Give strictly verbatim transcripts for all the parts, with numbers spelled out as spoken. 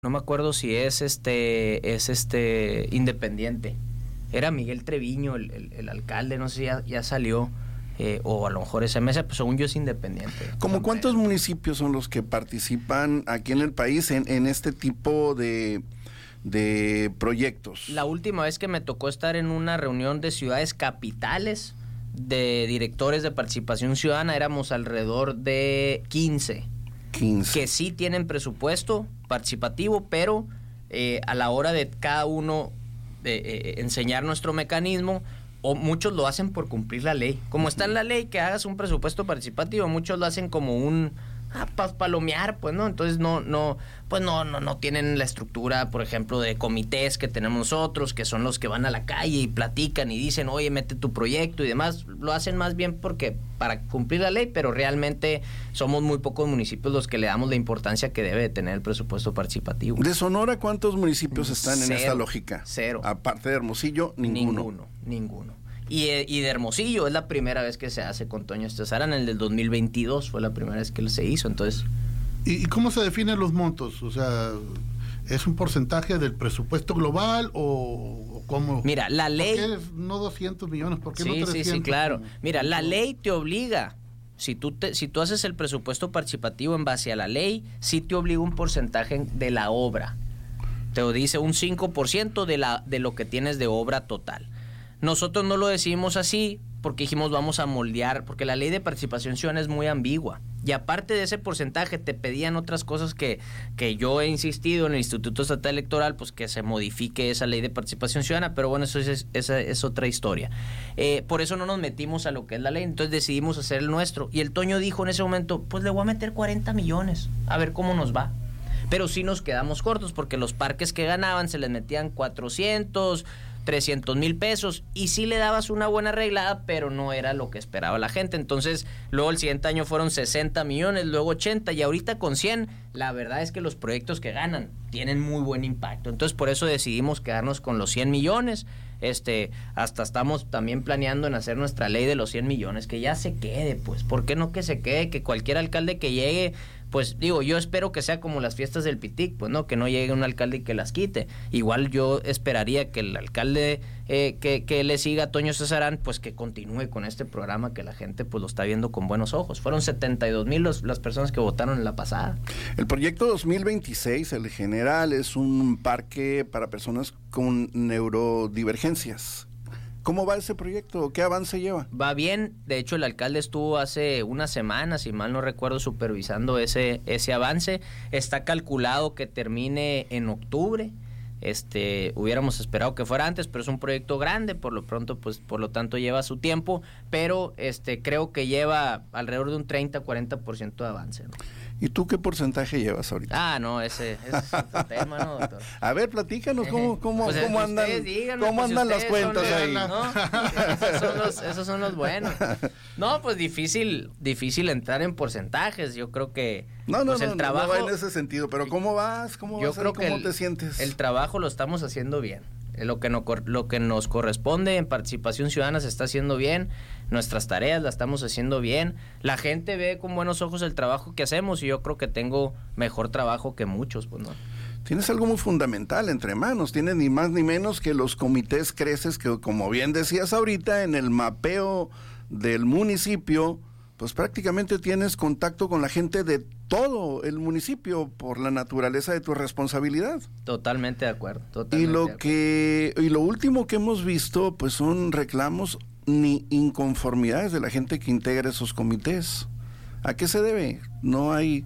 no me acuerdo si es este, es este independiente. Era Miguel Treviño, el, el, el alcalde, no sé si ya, ya salió, eh, o a lo mejor ese mes, pues según yo es independiente. ¿Cómo cuántos municipios son los que participan aquí en el país en, en este tipo de, de proyectos? La última vez que me tocó estar en una reunión de ciudades capitales de directores de participación ciudadana, éramos alrededor de quince. quince. Que sí tienen presupuesto participativo, pero eh, a la hora de cada uno de, eh, enseñar nuestro mecanismo, o muchos lo hacen por cumplir la ley. Como está en la ley que hagas un presupuesto participativo, muchos lo hacen como un ah, para palomear, pues no, entonces no, no, pues no, no, no tienen la estructura, por ejemplo, de comités que tenemos nosotros, que son los que van a la calle y platican y dicen, oye, mete tu proyecto y demás. Lo hacen más bien porque para cumplir la ley, pero realmente somos muy pocos municipios los que le damos la importancia que debe de tener el presupuesto participativo. ¿De Sonora cuántos municipios están Cero, en esta lógica? Cero. Aparte de Hermosillo, ninguno. Ninguno, ninguno. Y, y de Hermosillo es la primera vez que se hace con Toño Estezarán, en el del dos mil veintidós fue la primera vez que se hizo, entonces... ¿Y, y cómo se definen los montos? O sea, ¿es un porcentaje del presupuesto global o, o cómo? Mira, la ley... ¿Por qué no doscientos millones? ¿Por qué sí, no trescientos? Sí, sí, claro. Como, Mira, como la todo? ley te obliga, si tú, te, si tú haces el presupuesto participativo en base a la ley, sí te obliga un porcentaje de la obra. Te dice un cinco por ciento de, la, de lo que tienes de obra total. Nosotros no lo decidimos así porque dijimos vamos a moldear, porque la ley de participación ciudadana es muy ambigua. Y aparte de ese porcentaje te pedían otras cosas que, que yo he insistido en el Instituto Estatal Electoral, pues que se modifique esa ley de participación ciudadana, pero bueno, eso es, esa es otra historia. Eh, por eso no nos metimos a lo que es la ley, entonces decidimos hacer el nuestro. Y el Toño dijo en ese momento, pues le voy a meter cuarenta millones, a ver cómo nos va. Pero sí nos quedamos cortos porque los parques que ganaban se les metían cuatrocientos, trescientos mil pesos y sí le dabas una buena arreglada, pero no era lo que esperaba la gente. Entonces luego el siguiente año fueron sesenta millones, luego ochenta y ahorita con cien, la verdad es que los proyectos que ganan tienen muy buen impacto. Entonces por eso decidimos quedarnos con los cien millones. Este, hasta estamos también planeando en hacer nuestra ley de los cien millones, que ya se quede, pues, ¿por qué no que se quede? Que cualquier alcalde que llegue, pues, digo, yo espero que sea como las fiestas del Pitic, pues, ¿no? Que no llegue un alcalde y que las quite. Igual yo esperaría que el alcalde eh, que, que le siga a Toño Estezarán, pues, que continúe con este programa que la gente, pues, lo está viendo con buenos ojos. Fueron setenta y dos mil los, las personas que votaron en la pasada. El proyecto dos mil veintiséis, el general, es un parque para personas con neurodivergencias. ¿Cómo va ese proyecto? ¿Qué avance lleva? Va bien, de hecho el alcalde estuvo hace unas semanas, si mal no recuerdo, supervisando ese, ese avance. Está calculado que termine en octubre. Este, hubiéramos esperado que fuera antes, pero es un proyecto grande, por lo pronto, pues, por lo tanto lleva su tiempo, pero este, creo que lleva alrededor de un treinta a cuarenta por ciento de avance, ¿no? ¿Y tú qué porcentaje llevas ahorita? Ah, no, ese, ese es otro tema, ¿no, doctor? A ver, platícanos cómo, cómo, pues cómo andan, díganme, cómo pues, andan si las cuentas los, ahí. ¿no? esos, son los, esos son los buenos. No, pues difícil, difícil entrar en porcentajes. Yo creo que no, no, pues, no, el trabajo, no va en ese sentido, pero ¿cómo vas? ¿Cómo yo vas creo ahí? ¿Cómo que te el, sientes? El trabajo lo estamos haciendo bien. Lo que, no, lo que nos corresponde en participación ciudadana se está haciendo bien, nuestras tareas las estamos haciendo bien, la gente ve con buenos ojos el trabajo que hacemos y yo creo que tengo mejor trabajo que muchos, pues, ¿no? Tienes algo muy fundamental entre manos, tienes ni más ni menos que los comités creces que, como bien decías ahorita, en el mapeo del municipio, pues prácticamente tienes contacto con la gente de todo el municipio por la naturaleza de tu responsabilidad. Totalmente de acuerdo. Totalmente y lo de acuerdo. que y lo último que hemos visto, pues son reclamos ni inconformidades de la gente que integra esos comités. ¿A qué se debe? No hay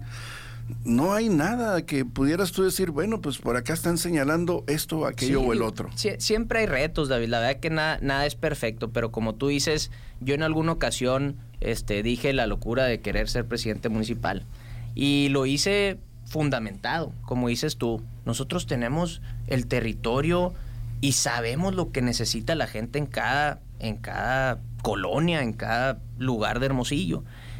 no hay nada que pudieras tú decir, bueno, pues por acá están señalando esto, aquello sí, o el otro. Sí, siempre hay retos, David, la verdad que nada, nada es perfecto, pero como tú dices, yo en alguna ocasión este, dije la locura de querer ser presidente municipal y lo hice fundamentado, como dices tú, nosotros tenemos el territorio y sabemos lo que necesita la gente en cada, en cada colonia, en cada lugar de Hermosillo.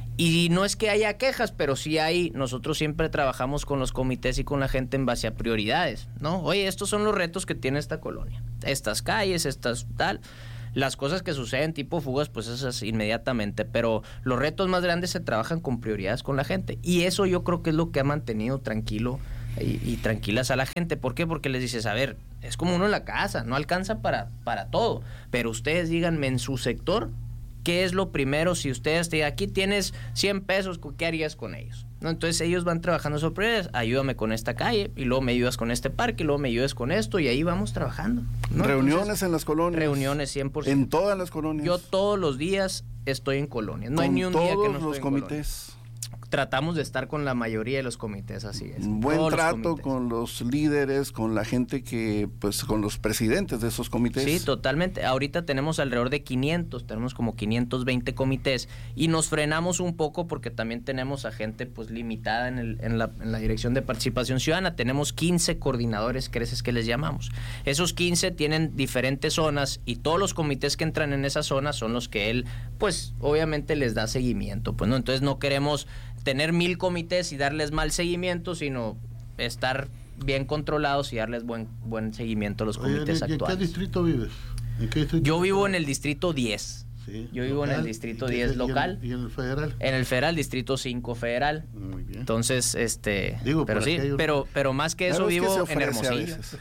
Y no es que haya quejas, pero sí hay, nosotros siempre trabajamos con los comités y con la gente en base a prioridades, ¿no? Oye, estos son los retos que tiene esta colonia, estas calles, estas tal, las cosas que suceden tipo fugas, pues esas inmediatamente, pero los retos más grandes se trabajan con prioridades con la gente, y eso yo creo que es lo que ha mantenido tranquilo y, y tranquilas a la gente. ¿Por qué? Porque les dices, a ver, es como uno en la casa, no alcanza para, para todo, pero ustedes díganme en su sector, ¿qué es lo primero? Si ustedes te aquí tienes cien pesos, ¿qué harías con ellos? ¿No? Entonces ellos van trabajando sobre prioridades, ayúdame con esta calle, y luego me ayudas con este parque, y luego me ayudas con esto, y ahí vamos trabajando, ¿no? Reuniones Entonces, en las colonias. Reuniones cien por ciento. En todas las colonias. Yo todos los días estoy en colonias, no con hay ni un día que no todos estoy los en comités. colonias. Tratamos de estar con la mayoría de los comités, así es. Buen Todos los trato comités. con los líderes, con la gente que, pues, con los presidentes de esos comités. Sí, totalmente. Ahorita tenemos alrededor de quinientos, tenemos como quinientos veinte comités y nos frenamos un poco porque también tenemos a gente pues limitada en, el, en, la, en la Dirección de Participación Ciudadana. Tenemos quince coordinadores creces que les llamamos. Esos quince tienen diferentes zonas y todos los comités que entran en esa zona son los que él, pues, obviamente les da seguimiento. Pues, ¿no? Entonces no queremos tener mil comités y darles mal seguimiento, sino estar bien controlados y darles buen buen seguimiento a los Oye, comités ¿en actuales. qué distrito vives? ¿En qué distrito? Yo vivo en el distrito diez. Sí, Yo vivo local. en el distrito ¿Y qué- diez y en- local. ¿Y en el federal? En el federal, distrito cinco federal. Muy bien. Entonces, este, Digo, pero por sí, aquí hay un- pero pero más que eso Claro, es que vivo se en ofrece a Hermosillo. veces.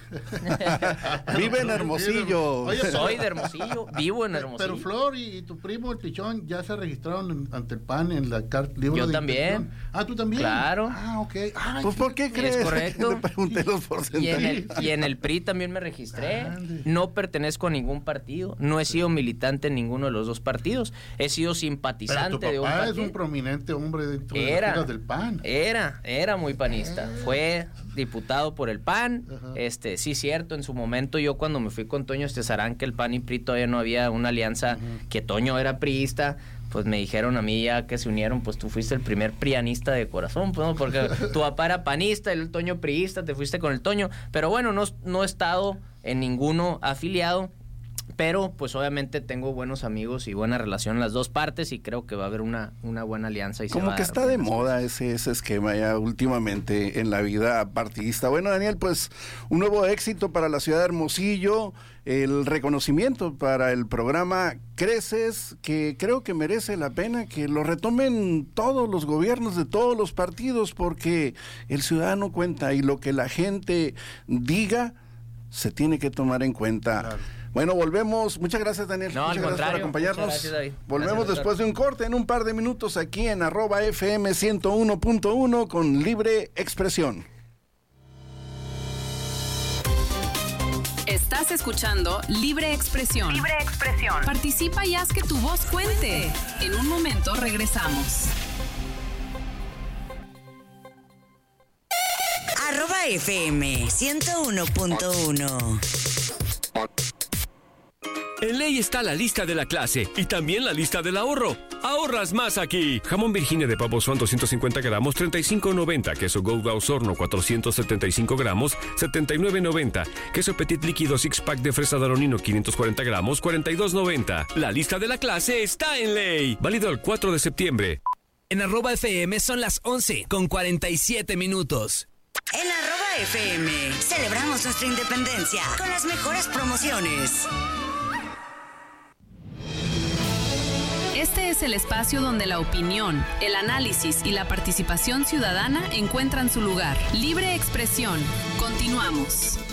Vive en Hermosillo. Oye, Soy de Hermosillo, vivo en Pe- Hermosillo. Pero Flor y, y tu primo el Pichón ya se registraron en- ante el P A N en la carta libro Yo de también. intención. Ah, tú también. Claro. Ah, ok. Ay, Pues, ¿por qué crees? correcto. Que te pregunté los Y en, porcentajes. el, y en el P R I también me registré. Ande. No pertenezco a ningún partido. No he sido militante en ninguno de los dos partidos. He sido Pero simpatizante tu de un papá es partido. un prominente hombre dentro de las Era, filas del P A N. era, era muy panista. Fue diputado por el P A N. Ajá. Este, sí, cierto, en su momento yo cuando me fui con Toño Estezarán, que el P A N y P R I todavía no había una alianza, que Toño era priista, pues me dijeron a mí ya que se unieron, pues tú fuiste el primer prianista de corazón, pues, ¿no? Porque tu papá era panista, el Toño priista, te fuiste con el Toño, pero bueno, no, no he estado en ninguno afiliado. Pero pues obviamente tengo buenos amigos y buena relación en las dos partes y creo que va a haber una, una buena alianza. Y se va Como a que dar está de buenas moda cosas. ese, ese esquema ya últimamente en la vida partidista. Bueno, Daniel, pues un nuevo éxito para la ciudad de Hermosillo, el reconocimiento para el programa Creces, que creo que merece la pena que lo retomen todos los gobiernos de todos los partidos, porque el ciudadano cuenta y lo que la gente diga se tiene que tomar en cuenta. Claro. Bueno, volvemos. Muchas gracias, Daniel. No, Muchas al gracias por contrario. acompañarnos. Muchas gracias, David. Volvemos Gracias, después de un corte en un par de minutos aquí en arroba F M ciento uno punto uno con Libre Expresión. Estás escuchando Libre Expresión. Libre Expresión. Participa y haz que tu voz cuente. En un momento regresamos. Arroba F M ciento uno punto uno. En Ley está la lista de la clase y también la lista del ahorro. Ahorras más aquí. Jamón Virginia de pavo suan doscientos cincuenta gramos, treinta y cinco noventa. Queso Gouda Osorno cuatrocientos setenta y cinco gramos, setenta y nueve noventa. Queso Petit líquido six pack de fresa Daronino quinientos cuarenta gramos, cuarenta y dos noventa. La lista de la clase está en Ley. Válido el cuatro de septiembre. En arroba F M son las once con cuarenta y siete minutos. En arroba F M celebramos nuestra independencia con las mejores promociones. Este es el espacio donde la opinión, el análisis y la participación ciudadana encuentran su lugar. Libre Expresión. Continuamos.